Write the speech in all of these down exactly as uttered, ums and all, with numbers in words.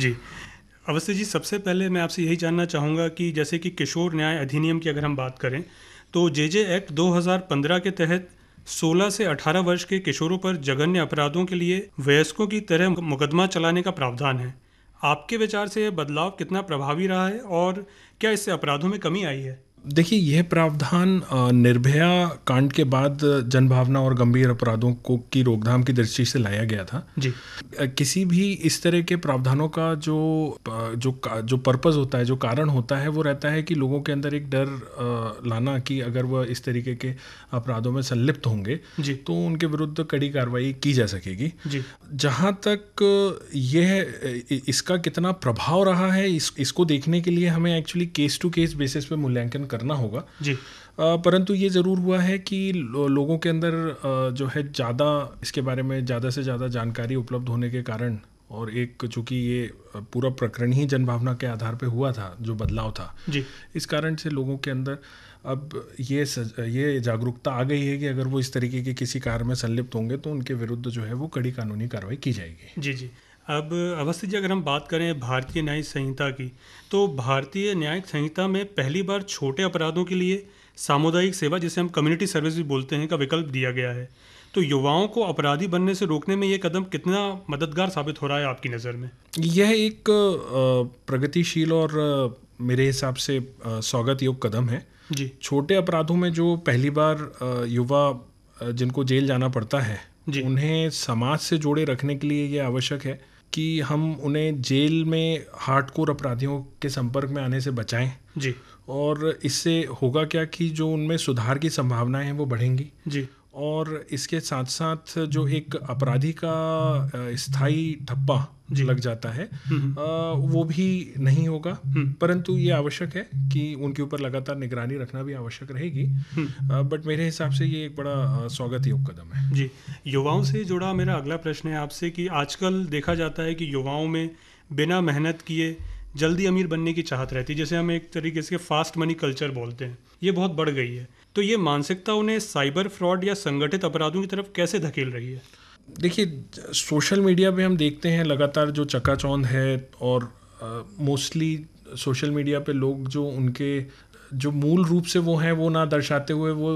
जी, अवस्थी जी, सबसे पहले मैं आपसे यही जानना चाहूँगा कि जैसे कि किशोर न्याय अधिनियम की अगर हम बात करें, तो जेजे एक्ट दो हज़ार पंद्रह के तहत सोलह से अठारह वर्ष के किशोरों पर जघन्य अपराधों के लिए वयस्कों की तरह मुकदमा चलाने का प्रावधान है। आपके विचार से यह बदलाव कितना प्रभावी रहा है और क्या इससे अपराधों में कमी आई है? देखिए, यह प्रावधान अ, निर्भया कांड के बाद जनभावना और गंभीर अपराधों को की रोकथाम की दृष्टि से लाया गया था। जी। अ, किसी भी इस तरह के प्रावधानों का जो अ, जो का- जो पर्पस होता है, जो कारण होता है, वो रहता है कि लोगों के अंदर एक डर अ, लाना कि अगर वह इस तरीके के अपराधों में संलिप्त होंगे जी। तो उनके विरुद्ध कड़ी कार्रवाई की जा सकेगी। जी। जहाँ तक यह इ- इसका कितना प्रभाव रहा है, इस इसको देखने के लिए हमें actually case to case basis पे मूल्यांकन करना होगा। जी। अ, परंतु ये ज़रूर हुआ है कि लो, लोगों के अंदर अ, जो है ज़्यादा इसके बारे में ज़्यादा से ज़्यादा जानकारी उपलब्ध होने के कारण, और एक चूँकि ये पूरा प्रकरण ही जनभावना के आधार पे हुआ था, जो बदलाव था, जी। इस कारण से लोगों के अंदर अब ये सज, ये जागरूकता आ गई है कि अगर वो इस तरीके के किसी कार्य में संलिप्त होंगे तो उनके विरुद्ध जो है वो कड़ी कानूनी कार्रवाई की जाएगी। जी। जी। अब अवस्थी जी, अगर हम बात करें भारतीय न्याय संहिता की, तो भारतीय न्यायिक संहिता में पहली बार छोटे अपराधों के लिए सामुदायिक सेवा, जिसे हम कम्युनिटी सर्विस भी बोलते हैं, का विकल्प दिया गया है। तो युवाओं को अपराधी बनने से रोकने में ये कदम कितना मददगार साबित हो रहा है आपकी नज़र में? यह एक अ, प्रगतिशील और अ, मेरे हिसाब से अ, स्वागत योग्य कदम है। जी। छोटे अपराधों में जो पहली बार अ, युवा अ, जिनको जेल जाना पड़ता है, जी। उन्हें समाज से जोड़े रखने के लिए ये आवश्यक है कि हम उन्हें जेल में हार्डकोर अपराधियों के संपर्क में आने से बचाएं। जी। और इससे होगा क्या कि जो उनमें सुधार की संभावनाएं हैं वो बढ़ेंगी। जी। और इसके साथ साथ जो एक अपराधी का अ, स्थायी ठप्पा जी। लग जाता है, हम्म। अ, वो भी नहीं होगा। हम्म। परंतु ये आवश्यक है कि उनके ऊपर लगातार निगरानी रखना भी आवश्यक रहेगी। बट मेरे हिसाब से ये एक बड़ा अ, स्वागत योग्य कदम है। जी। युवाओं से जुड़ा मेरा अगला प्रश्न है आपसे कि आजकल देखा जाता है कि युवाओं में बिना मेहनत किए जल्दी अमीर बनने की चाहत रहती है, जैसे हम एक तरीके से फास्ट मनी कल्चर बोलते हैं, ये बहुत बढ़ गई है। तो ये मानसिकता उन्हें साइबर फ्रॉड या संगठित अपराधों की तरफ कैसे धकेल रही है? देखिए, सोशल मीडिया पे हम देखते हैं लगातार जो चकाचौंध है, और मोस्टली सोशल मीडिया पे लोग जो उनके जो मूल रूप से वो हैं वो ना दर्शाते हुए, वो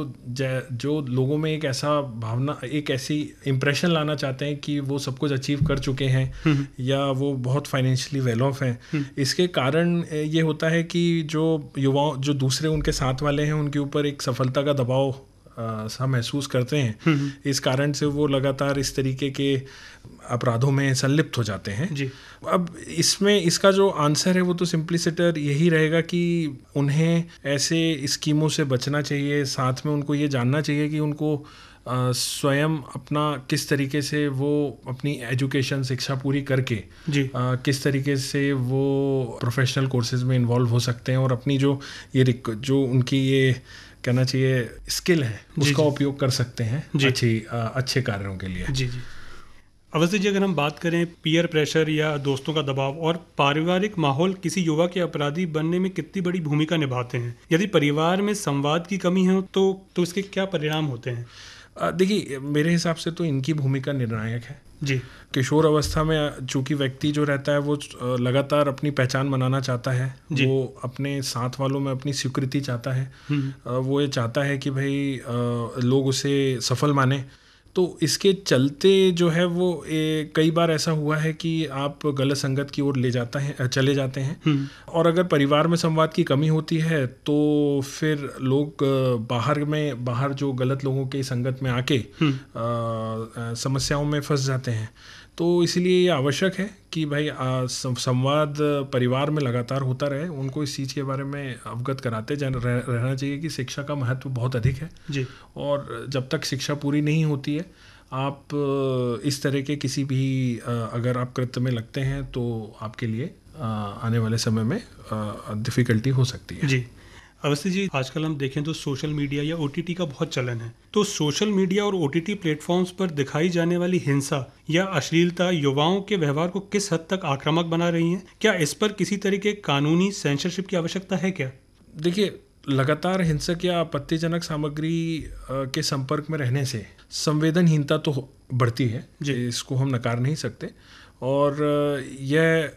जो लोगों में एक ऐसा भावना, एक ऐसी इम्प्रेशन लाना चाहते हैं कि वो सब कुछ अचीव कर चुके हैं या वो बहुत फाइनेंशियली वेल ऑफ हैं। इसके कारण ये होता है कि जो युवाओं, जो दूसरे उनके साथ वाले हैं, उनके ऊपर एक सफलता का दबाव सा महसूस करते हैं। इस कारण से वो लगातार इस तरीके के अपराधों में संलिप्त हो जाते हैं। जी। अब इसमें इसका जो आंसर है वो तो सिंप्लिसिटर यही रहेगा कि उन्हें ऐसे स्कीमों से बचना चाहिए। साथ में उनको ये जानना चाहिए कि उनको आ, स्वयं अपना किस तरीके से वो अपनी एजुकेशन, शिक्षा पूरी करके जी। आ, किस तरीके से वो प्रोफेशनल कोर्सेज में इन्वॉल्व हो सकते हैं और अपनी जो ये जो उनकी ये कहना चाहिए स्किल है, उसका उपयोग कर सकते हैं अच्छी अच्छे कार्यों के लिए। जी। जी। अवस्थी जी, अगर हम बात करें पीयर प्रेशर या दोस्तों का दबाव और पारिवारिक माहौल किसी युवा के अपराधी बनने में कितनी बड़ी भूमिका निभाते हैं, यदि परिवार में संवाद की कमी है तो तो इसके क्या परिणाम होते हैं? देखिए, मेरे हिसाब से तो इनकी भूमिका निर्णायक है। जी। किशोर अवस्था में चूंकि व्यक्ति जो रहता है वो लगातार अपनी पहचान बनाना चाहता है, वो अपने साथ वालों में अपनी स्वीकृति चाहता है, वो ये चाहता है कि भाई लोग उसे सफल माने। तो इसके चलते जो है वो ए, कई बार ऐसा हुआ है कि आप गलत संगत की ओर ले जाता है चले जाते हैं। और अगर परिवार में संवाद की कमी होती है तो फिर लोग बाहर में बाहर जो गलत लोगों के संगत में आके आ, समस्याओं में फंस जाते हैं। तो इसलिए ये आवश्यक है कि भाई संवाद परिवार में लगातार होता रहे, उनको इस चीज़ के बारे में अवगत कराते रहना चाहिए कि शिक्षा का महत्व बहुत अधिक है। जी। और जब तक शिक्षा पूरी नहीं होती है, आप इस तरह के किसी भी अगर आप कृत्य में लगते हैं तो आपके लिए आने वाले समय में डिफ़िकल्टी हो सकती है। जी। अवस्थी जी, आजकल हम देखें तो सोशल मीडिया या ओटीटी का बहुत चलन है। तो सोशल मीडिया और ओटीटी प्लेटफॉर्म्स पर दिखाई जाने वाली हिंसा या अश्लीलता युवाओं के व्यवहार को किस हद तक आक्रामक बना रही है? क्या इस पर किसी तरह के कानूनी सेंसरशिप की आवश्यकता है क्या? देखिए, लगातार हिंसक या आपत्तिजनक सामग्री के संपर्क में रहने से संवेदनहीनता तो बढ़ती है, इसको हम नकार नहीं सकते। और यह